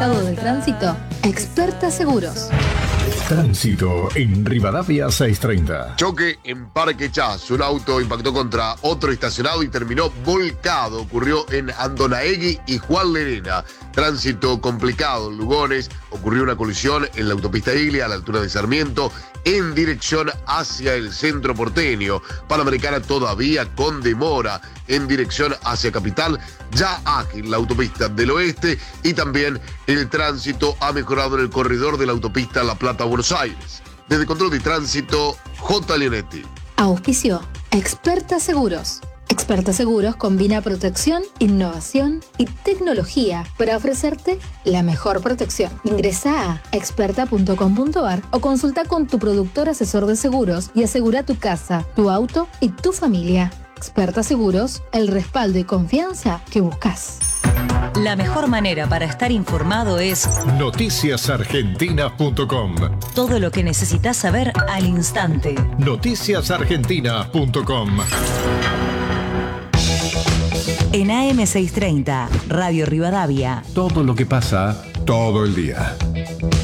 estado del tránsito, Experta Seguros. Tránsito en Rivadavia 630. Choque en Parque Chas. Un auto impactó contra otro estacionado y terminó volcado. Ocurrió en Andonaegui y Juan Lerena. Tránsito complicado en Lugones. Ocurrió una colisión en la autopista Iglia a la altura de Sarmiento en dirección hacia el centro porteño. Panamericana todavía con demora en dirección hacia Capital. Ya ágil la autopista del oeste y también el tránsito ha mejorado en el corredor de la autopista La Plata-Buenos Aires. Desde Control de Tránsito, J. Leonetti. Auspicio Experta Seguros. Experta Seguros combina protección, innovación y tecnología para ofrecerte la mejor protección. Ingresa a experta.com.ar o consulta con tu productor asesor de seguros y asegura tu casa, tu auto y tu familia. Experta Seguros, el respaldo y confianza que buscas. La mejor manera para estar informado es noticiasargentinas.com. Todo lo que necesitas saber al instante. noticiasargentinas.com. En AM630, Radio Rivadavia. Todo lo que pasa todo el día.